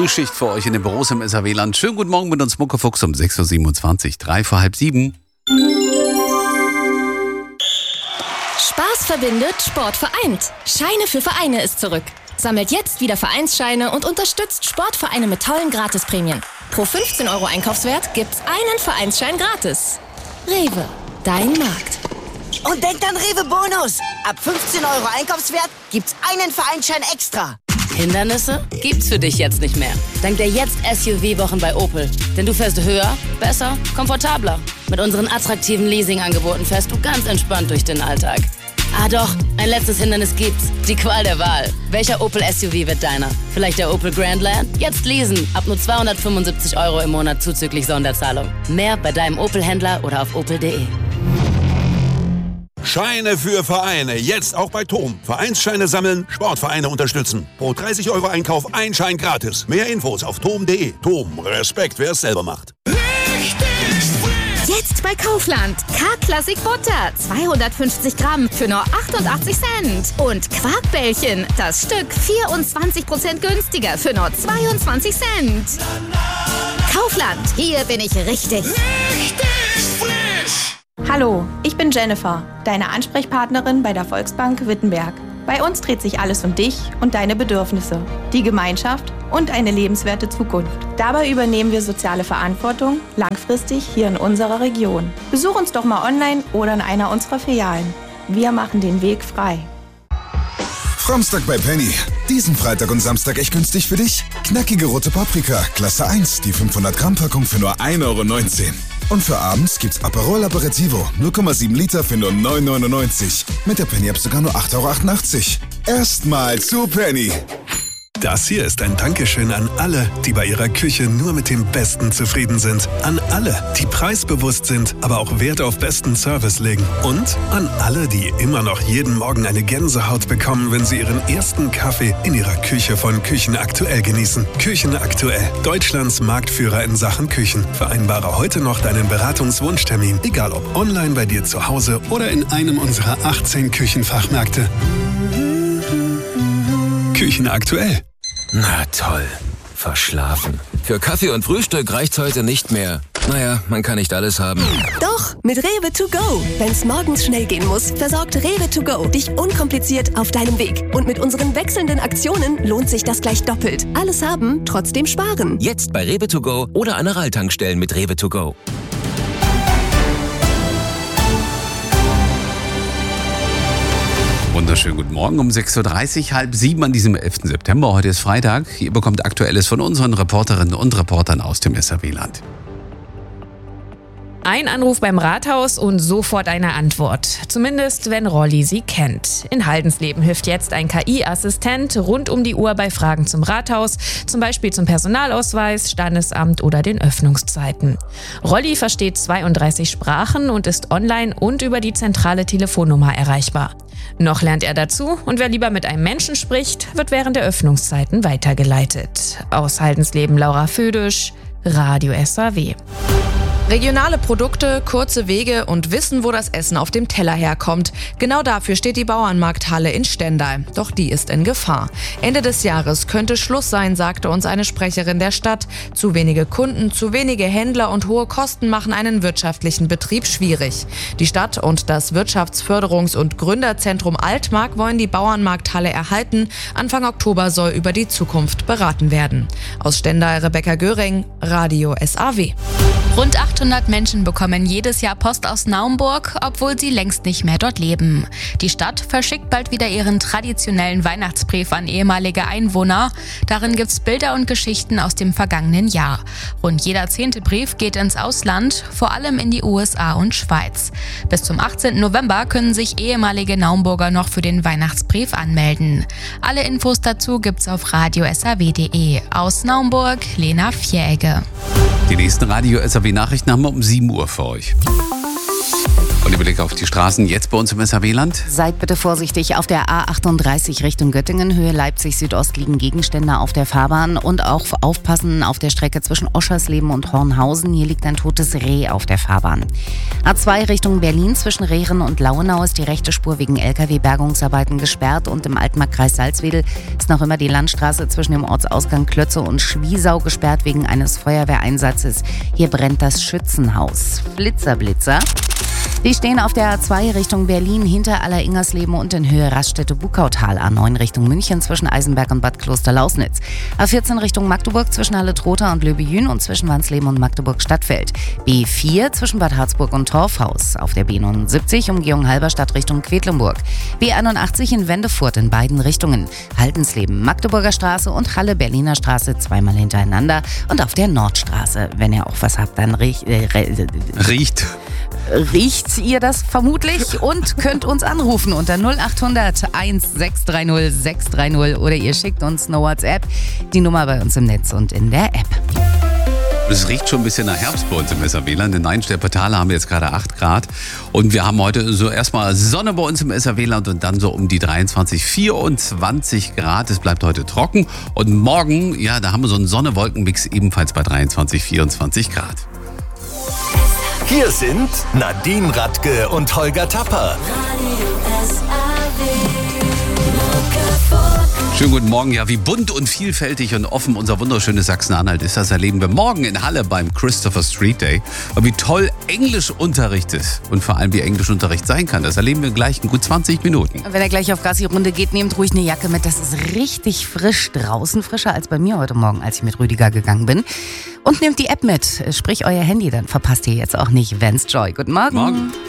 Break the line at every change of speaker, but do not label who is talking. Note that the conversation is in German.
Frühschicht für euch in den Büros im SAW-Land. Schönen guten Morgen mit uns Muckefuchs um 6.27 Uhr, 3 vor halb 7.
Spaß verbindet, Sport vereint. Scheine für Vereine ist zurück. Sammelt jetzt wieder Vereinsscheine und unterstützt Sportvereine mit tollen Gratisprämien. Pro 15 € Einkaufswert gibt's einen Vereinsschein gratis. Rewe, dein Markt.
Und denkt an Rewe Bonus. Ab 15 € Einkaufswert gibt's einen Vereinsschein extra.
Hindernisse gibt's für dich jetzt nicht mehr. Dank der Jetzt-SUV-Wochen bei Opel. Denn du fährst höher, besser, komfortabler. Mit unseren attraktiven Leasing-Angeboten fährst du ganz entspannt durch den Alltag. Ah doch, ein letztes Hindernis gibt's. Die Qual der Wahl. Welcher Opel SUV wird deiner? Vielleicht der Opel Grandland? Jetzt leasen. Ab nur 275 € im Monat zuzüglich Sonderzahlung. Mehr bei deinem Opel-Händler oder auf opel.de.
Scheine für Vereine. Jetzt auch bei TOM. Vereinsscheine sammeln, Sportvereine unterstützen. Pro 30 € Einkauf ein Schein gratis. Mehr Infos auf tom.de. TOM. Respekt, wer es selber macht.
Jetzt bei Kaufland. K-Klassik Butter. 250 Gramm für nur 88 Cent. Und Quarkbällchen. Das Stück 24% günstiger für nur 22 Cent. Kaufland. Hier bin ich richtig.
Hallo, ich bin Jennifer, deine Ansprechpartnerin bei der Volksbank Wittenberg. Bei uns dreht sich alles um dich und deine Bedürfnisse, die Gemeinschaft und eine lebenswerte Zukunft. Dabei übernehmen wir soziale Verantwortung langfristig hier in unserer Region. Besuch uns doch mal online oder in einer unserer Filialen. Wir machen den Weg frei.
Framstag bei Penny. Diesen Freitag und Samstag echt günstig für dich. Knackige rote Paprika, Klasse 1, die 500 Gramm Packung für nur 1,19 €. Und für abends gibt's Aperol Aperitivo, 0,7 Liter für nur 9,99 €. Mit der Penny-App sogar nur 8,88 €. Erstmal zu Penny.
Das hier ist ein Dankeschön an alle, die bei ihrer Küche nur mit dem Besten zufrieden sind. An alle, die preisbewusst sind, aber auch Wert auf besten Service legen. Und an alle, die immer noch jeden Morgen eine Gänsehaut bekommen, wenn sie ihren ersten Kaffee in ihrer Küche von Küchen Aktuell genießen. Küchen Aktuell, Deutschlands Marktführer in Sachen Küchen. Vereinbare heute noch deinen Beratungswunschtermin, egal ob online bei dir zu Hause oder in einem unserer 18 Küchenfachmärkte. Küchen Aktuell.
Na toll, verschlafen. Für Kaffee und Frühstück reicht's heute nicht mehr. Naja, man kann nicht alles haben.
Doch, mit Rewe to go. Wenn's morgens schnell gehen muss, versorgt Rewe to go dich unkompliziert auf deinem Weg. Und mit unseren wechselnden Aktionen lohnt sich das gleich doppelt. Alles haben, trotzdem sparen.
Jetzt bei Rewe to go oder an Aral-Tankstellen mit Rewe to go.
Wunderschönen guten Morgen um 6.30 Uhr, halb 7 an diesem 11. September. Heute ist Freitag. Ihr bekommt Aktuelles von unseren Reporterinnen und Reportern aus dem SAW-Land.
Ein Anruf beim Rathaus und sofort eine Antwort. Zumindest, wenn Rolli sie kennt. In Haldensleben hilft jetzt ein KI-Assistent rund um die Uhr bei Fragen zum Rathaus, zum Beispiel zum Personalausweis, Standesamt oder den Öffnungszeiten. Rolli versteht 32 Sprachen und ist online und über die zentrale Telefonnummer erreichbar. Noch lernt er dazu und wer lieber mit einem Menschen spricht, wird während der Öffnungszeiten weitergeleitet. Aus Haldensleben Laura Födisch, Radio SAW.
Regionale Produkte, kurze Wege und Wissen, wo das Essen auf dem Teller herkommt. Genau dafür steht die Bauernmarkthalle in Stendal. Doch die ist in Gefahr. Ende des Jahres könnte Schluss sein, sagte uns eine Sprecherin der Stadt. Zu wenige Kunden, zu wenige Händler und hohe Kosten machen einen wirtschaftlichen Betrieb schwierig. Die Stadt und das Wirtschaftsförderungs- und Gründerzentrum Altmark wollen die Bauernmarkthalle erhalten. Anfang Oktober soll über die Zukunft beraten werden. Aus Stendal Rebecca Göring, Radio SAW.
Rund 800 Menschen bekommen jedes Jahr Post aus Naumburg, obwohl sie längst nicht mehr dort leben. Die Stadt verschickt bald wieder ihren traditionellen Weihnachtsbrief an ehemalige Einwohner. Darin gibt's Bilder und Geschichten aus dem vergangenen Jahr. Rund jeder 10. Brief geht ins Ausland, vor allem in die USA und Schweiz. Bis zum 18. November können sich ehemalige Naumburger noch für den Weihnachtsbrief anmelden. Alle Infos dazu gibt's auf radiosaw.de. Aus Naumburg, Lena Fjäge.
Die nächsten Radio SAW-Nachrichten haben wir um 7 Uhr für euch. Und der Blick auf die Straßen jetzt bei uns im SRW-Land.
Seid bitte vorsichtig auf der A38 Richtung Göttingen, Höhe Leipzig-Südost liegen Gegenstände auf der Fahrbahn und auch aufpassen auf der Strecke zwischen Oschersleben und Hornhausen. Hier liegt ein totes Reh auf der Fahrbahn. A2 Richtung Berlin zwischen Rehren und Lauenau ist die rechte Spur wegen LKW-Bergungsarbeiten gesperrt und im Altmarkkreis Salzwedel ist noch immer die Landstraße zwischen dem Ortsausgang Klötze und Schwiesau gesperrt wegen eines Feuerwehreinsatzes. Hier brennt das Schützenhaus. Blitzer. Die stehen auf der A2 Richtung Berlin hinter Alleringersleben und in Höhe Raststätte-Bukautal. A9 Richtung München zwischen Eisenberg und Bad Kloster-Lausnitz. A14 Richtung Magdeburg zwischen Halle-Trotha und Löbejün und zwischen Wansleben und Magdeburg-Stadtfeld. B4 zwischen Bad Harzburg und Torfhaus. Auf der B79 Umgehung Halberstadt Richtung Quedlinburg. B81 in Wendefurt in beiden Richtungen. Haltensleben, Magdeburger Straße und Halle-Berliner Straße zweimal hintereinander. Und auf der Nordstraße, wenn ihr auch was habt, dann riecht ihr das vermutlich und könnt uns anrufen unter 0800 1630 630 oder ihr schickt uns eine WhatsApp, die Nummer bei uns im Netz und in der App.
Es riecht schon ein bisschen nach Herbst bei uns im SRW-Land. In Neinstädter haben wir jetzt gerade 8 Grad. Und wir haben heute so erstmal Sonne bei uns im SRW-Land und dann so um die 23, 24 Grad. Es bleibt heute trocken. Und morgen, ja, da haben wir so einen Sonne-Wolken-Mix ebenfalls bei 23, 24 Grad.
Hier sind Nadine Radke und Holger Tapper.
Schönen guten Morgen. Ja, wie bunt und vielfältig und offen unser wunderschönes Sachsen-Anhalt ist, das erleben wir morgen in Halle beim Christopher Street Day. Und wie toll Englischunterricht ist und vor allem wie Englischunterricht sein kann, das erleben wir gleich in gut 20 Minuten.
Wenn er gleich auf Gassi-Runde geht, nehmt ruhig eine Jacke mit. Das ist richtig frisch draußen, frischer als bei mir heute Morgen, als ich mit Rüdiger gegangen bin. Und nehmt die App mit, sprich euer Handy, dann verpasst ihr jetzt auch nicht Vans Joy. Guten Morgen.